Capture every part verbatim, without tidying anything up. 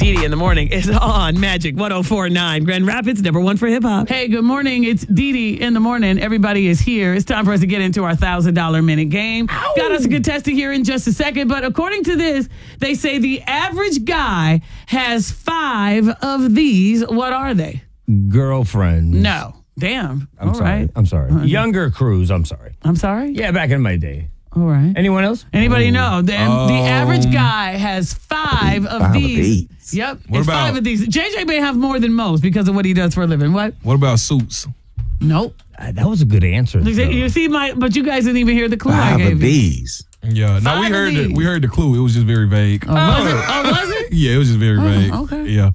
Dee Dee in the morning is on Magic one oh four point nine. Grand Rapids, number one for hip hop. Hey, good morning. It's Dee Dee in the morning. Everybody is here. It's time for us to get into our one thousand dollars minute game. Ow. Got us a contestant here in just a second, but according to this, they say the average guy has five of these. What are they? Girlfriends. No. Damn. I'm All sorry. right. I'm sorry. Uh-huh. Younger crews. I'm sorry. I'm sorry? Yeah, back in my day. All right. Anyone else? Anybody know? The, Um, the average guy has five of Five of these. these. Yep. What it's about- five of these. J J may have more than most because of what he does for a living. What? What about Suits? Nope. Uh, that was a good answer. You see, you see my, but you guys didn't even hear the clue I Five gave of you. these. Yeah. No, Five we of heard the, these. we heard the clue. It was just very vague. Oh, was it? Oh, was it? Yeah, it was just very vague. okay. Yeah.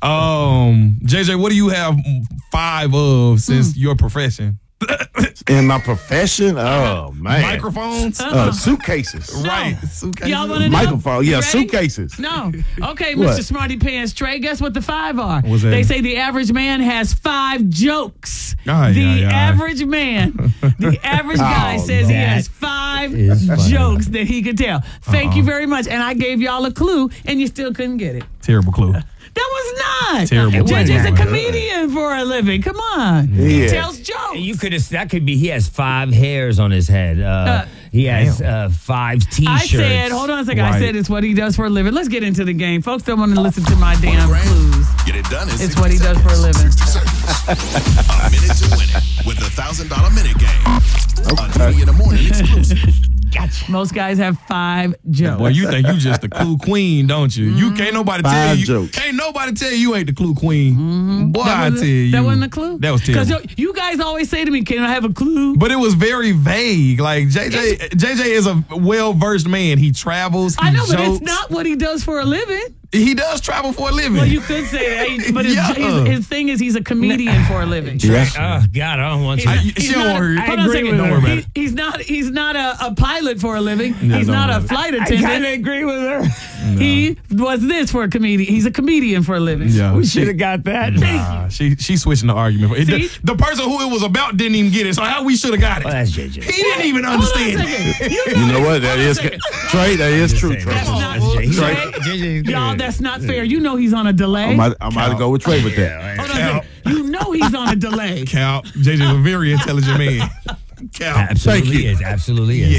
Um, J J, what do you have five of since your profession? In my profession, oh man, Microphones? uh, suitcases, Right. Suitcases. Y'all want to know? microphone, yeah, Ready? suitcases. No. Okay, What? Mister Smarty Pants Trey, guess what the five are? What's that? They say the average man has five jokes. Aye, the aye, aye. average man, the average guy Oh, says he that has five is funny. jokes that he could tell. Thank Uh-uh. you very much. And I gave y'all a clue, and you still couldn't get it. Terrible clue. That was not. Terrible. J J's a Wow. comedian for a living. Come on. He Yeah. tells jokes. You could have. That could be. He has five hairs on his head. Uh, Uh, he has uh, five I T-shirts. said, hold on a second. I Right. said it's what he does for a living. Let's get into the game. Folks don't want to listen to my damn clues. Get it done in It's sixty what he does for a seconds. living. sixty seconds. A minute to win it with the one thousand dollars minute game. On Dee Dee in the morning exclusive. Gotcha. Most guys have five jokes. Boy, you think you just the clue queen, don't you? You can't nobody tell Five you. jokes. Can't nobody tell you ain't the clue queen. Boy, I That tell wasn't- you. That wasn't a clue? That was terrible. Because you guys always say to me, can I have a clue? But it was very vague. Like J J, J J is a well versed man. He travels. He I know, but jokes. it's not what he does for a living. He does travel for a living. Well, you could say that. He- But his, Yeah. his, his thing is he's a comedian for a living. Yes. Oh God, I don't want to. I- He's she not don't a- worry. hold I on a agree second. with her. Don't worry about He- it. He's not. He's not a, a pilot for a living. Yeah, he's don't not worry a about it. flight I attendant. kind of agree with her. He was this for a comedian. He's a comedian for a living. Yeah. We should have got that. Nah, she she switching the argument. It- See? the, the person who it was about didn't even get it. So how we should have got it? Well, that's J J. He didn't even Hold on a understand. second. You You know what? hold That on a is second. Trey. That is true, Saying Trey. that's not- J J. Trey. J J. Y'all, that's not fair. You know he's on a delay. I might, I might go with Trey with that. Hold on a second. You know he's on a delay. Cal, J J's a very intelligent man. Cal. Absolutely Thank you. is. Absolutely is.